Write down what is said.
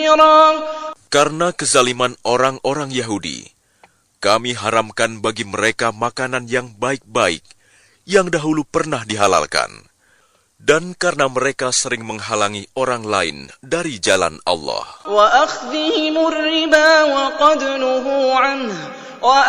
كثيرا. Karena kezaliman orang-orang Yahudi, kami haramkan bagi mereka makanan yang baik-baik yang dahulu pernah dihalalkan. Dan karena mereka sering menghalangi orang lain dari jalan Allah. وأخذهم الربا وقد نهوا عنه